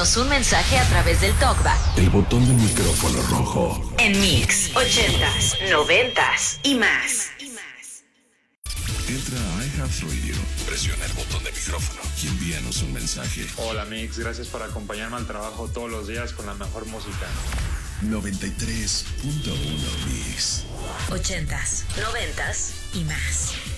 Envíanos un mensaje a través del TalkBack. El botón del micrófono rojo. En Mix 80s, 90s y más. Entra a iHeartRadio, presiona el botón de micrófono y envíanos un mensaje. Hola Mix, gracias por acompañarme al trabajo todos los días con la mejor música. 93.1 Mix. 80s, 90s y más.